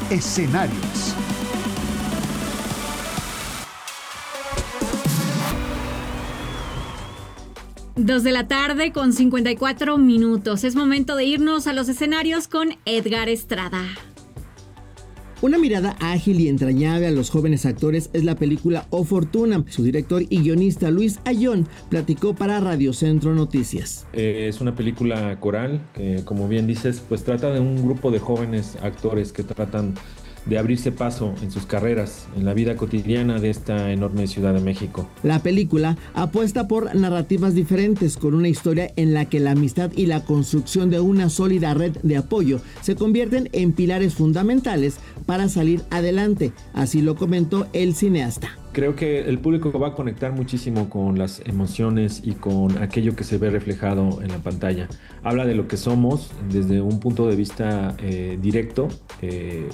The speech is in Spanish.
Escenarios. Dos de la tarde con 54 minutos. Es momento de irnos a los escenarios con Edgar Estrada. Una mirada ágil y entrañable a los jóvenes actores es la película O Fortuna. Su director y guionista Luis Ayllón platicó para Radio Centro Noticias. Es una película coral que, como bien dices, pues trata de un grupo de jóvenes actores que tratan de abrirse paso en sus carreras, en la vida cotidiana de esta enorme Ciudad de México. La película apuesta por narrativas diferentes, con una historia en la que la amistad y la construcción de una sólida red de apoyo se convierten en pilares fundamentales para salir adelante. Así lo comentó el cineasta. Creo que el público va a conectar muchísimo con las emociones y con aquello que se ve reflejado en la pantalla. Habla de lo que somos desde un punto de vista directo,